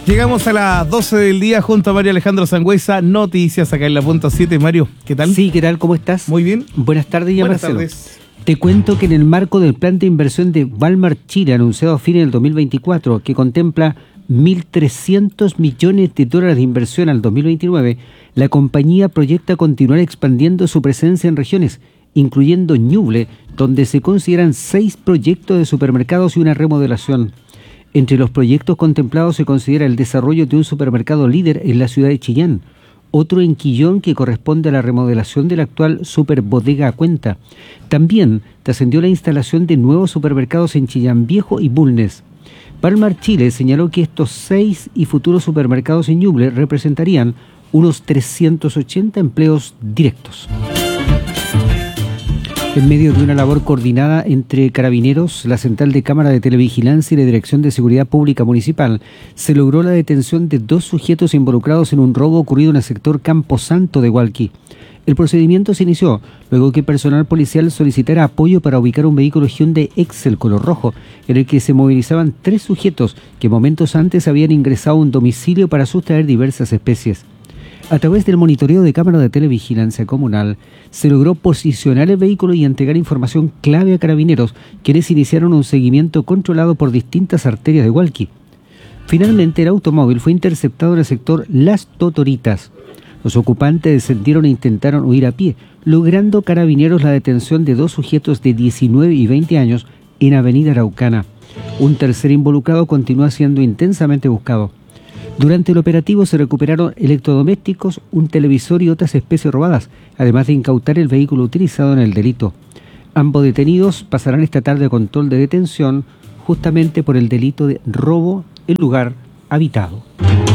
Llegamos a las 12 del día junto a Mario Alejandro Sangüesa. Noticias acá en la punta 7. Mario, ¿qué tal? Sí, ¿qué tal? ¿Cómo estás? Muy bien. Buenas tardes, ya Buenas Marcelo. tardes. Te cuento que en el marco del plan de inversión de Walmart Chile, anunciado a fines del 2024, que contempla 1.300 millones de dólares de inversión al 2029, la compañía proyecta continuar expandiendo su presencia en regiones, incluyendo Ñuble, donde se consideran 6 proyectos de supermercados y una remodelación. Entre los proyectos contemplados se considera el desarrollo de un supermercado líder en la ciudad de Chillán, otro en Quillón que corresponde a la remodelación de la actual Superbodega a Cuenta. También trascendió la instalación de nuevos supermercados en Chillán Viejo y Bulnes. Walmart Chile señaló que estos 6 y futuros supermercados en Ñuble representarían unos 380 empleos directos. En medio de una labor coordinada entre Carabineros, la Central de Cámara de Televigilancia y la Dirección de Seguridad Pública Municipal, se logró la detención de 2 sujetos involucrados en un robo ocurrido en el sector Camposanto de Hualqui. El procedimiento se inició luego que personal policial solicitara apoyo para ubicar un vehículo Hyundai Excel color rojo, en el que se movilizaban 3 sujetos que momentos antes habían ingresado a un domicilio para sustraer diversas especies. A través del monitoreo de cámara de televigilancia comunal, se logró posicionar el vehículo y entregar información clave a Carabineros, quienes iniciaron un seguimiento controlado por distintas arterias de Hualqui. Finalmente, el automóvil fue interceptado en el sector Las Totoritas. Los ocupantes descendieron e intentaron huir a pie, logrando Carabineros la detención de 2 sujetos de 19 y 20 años en Avenida Araucana. Un tercer involucrado continúa siendo intensamente buscado. Durante el operativo se recuperaron electrodomésticos, un televisor y otras especies robadas, además de incautar el vehículo utilizado en el delito. Ambos detenidos pasarán esta tarde a control de detención justamente por el delito de robo en lugar habitado.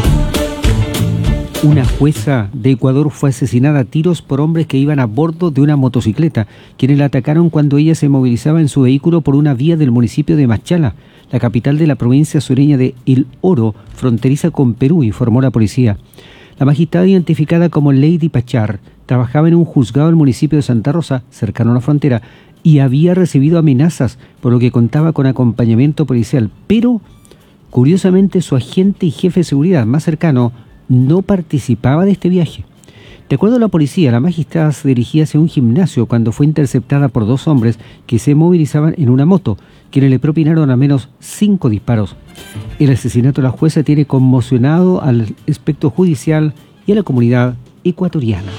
Una jueza de Ecuador fue asesinada a tiros por hombres que iban a bordo de una motocicleta, quienes la atacaron cuando ella se movilizaba en su vehículo por una vía del municipio de Machala, la capital de la provincia sureña de El Oro, fronteriza con Perú, informó la policía. La magistrada, identificada como Lady Pachar, trabajaba en un juzgado del municipio de Santa Rosa, cercano a la frontera, y había recibido amenazas, por lo que contaba con acompañamiento policial. Pero, curiosamente, su agente y jefe de seguridad más cercano no participaba de este viaje. De acuerdo a la policía, la magistrada se dirigía hacia un gimnasio cuando fue interceptada por 2 hombres que se movilizaban en una moto, quienes le propinaron al menos 5 disparos. El asesinato de la jueza tiene conmocionado al aspecto judicial y a la comunidad ecuatoriana.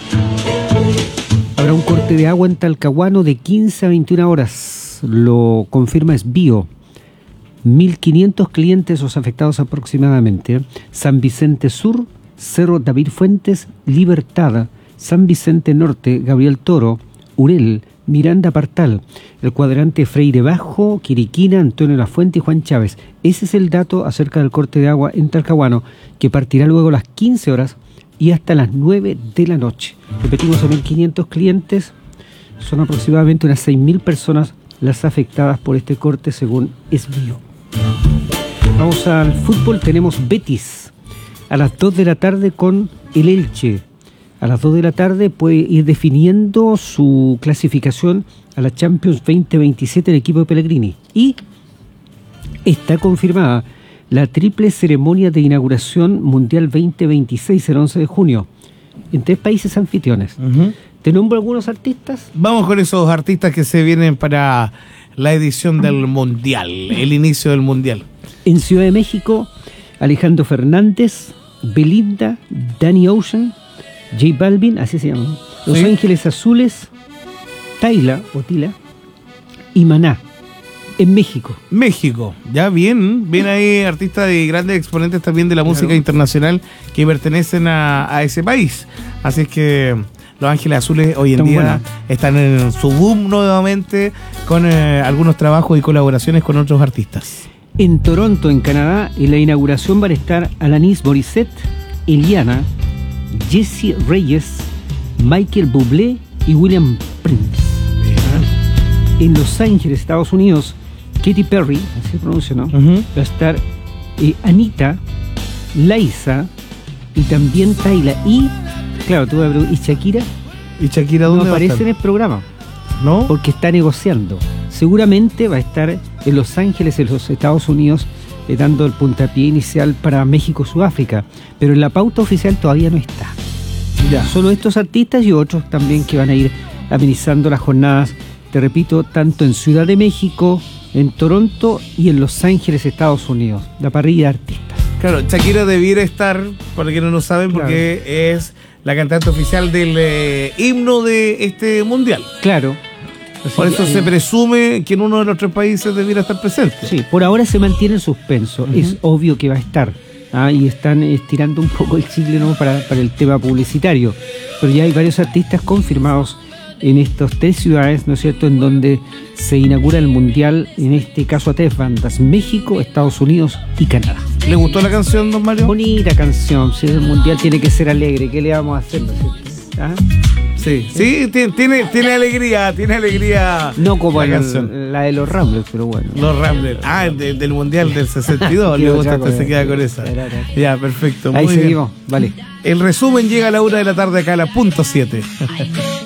Habrá un corte de agua en Talcahuano de 15 a 21 horas, lo confirma SBIO. 1.500 clientes los afectados aproximadamente. San Vicente Sur, Cerro David Fuentes, Libertad, San Vicente Norte, Gabriel Toro, Urel, Miranda Partal, el cuadrante Freire Bajo, Quiriquina, Antonio Lafuente y Juan Chávez. Ese es el dato acerca del corte de agua en Talcahuano, que partirá luego a las 15 horas y hasta las 9 de la noche. Repetimos, a 1.500 clientes, son aproximadamente unas 6.000 personas las afectadas por este corte según SBIO. Vamos al fútbol, tenemos Betis a las 2 de la tarde con el Elche. A las 2 de la tarde puede ir definiendo su clasificación a la Champions 2027 el equipo de Pellegrini. Y está confirmada la triple ceremonia de inauguración Mundial 2026 el 11 de junio en 3 países anfitriones. ¿Te nombro algunos artistas? Vamos con esos artistas que se vienen para la edición del Mundial, el inicio del Mundial. En Ciudad de México, Alejandro Fernández, Belinda, Danny Ocean, J Balvin, así se llama, Los Ángeles Azules, Tila y Maná, en México. México, ya bien ahí artistas y grandes exponentes también de la música internacional que pertenecen a ese país. Así es que Los Ángeles Azules hoy en día están en su boom nuevamente con algunos trabajos y colaboraciones con otros artistas. En Toronto, en Canadá, en la inauguración van a estar Alanis Morissette, Eliana, Jesse Reyes, Michael Bublé y William Prince. En Los Ángeles, Estados Unidos, Katy Perry, así se pronuncia, ¿no? Va a estar Anita, Liza y también Tyla. Y, claro, tú vas a preguntar, ¿y Shakira? ¿Y Shakira dónde no va a aparece estar? en el programa, ¿no? Porque está negociando. Seguramente va a estar en Los Ángeles, en los Estados Unidos, dando el puntapié inicial para México-Sudáfrica, pero en la pauta oficial todavía no está. Ya. Solo estos artistas y otros también que van a ir amenizando las jornadas, te repito, tanto en Ciudad de México, en Toronto y en Los Ángeles, Estados Unidos, la parrilla de artistas. Claro, Shakira debiera estar, para quienes no saben, porque es la cantante oficial del himno de este mundial. Claro. Por eso se presume que en uno de los 3 países debiera estar presente. Sí, por ahora se mantiene en suspenso. Es obvio que va a estar. Y están estirando un poco el chicle, ¿no? para el tema publicitario. Pero ya hay varios artistas confirmados en estas 3 ciudades, ¿no es cierto?, en donde se inaugura el mundial, en este caso a 3 bandas: México, Estados Unidos y Canadá. ¿Le gustó la canción, don Mario? Bonita canción. Si el mundial tiene que ser alegre, ¿qué le vamos a hacer, no es cierto? Sí, tiene alegría. No como la de los Ramblers, pero bueno. Los Ramblers. Del Mundial del 62. Le gusta, se queda con esa. Ya, perfecto. Ahí seguimos, vale. El resumen llega a la 1 de la tarde acá a la .7.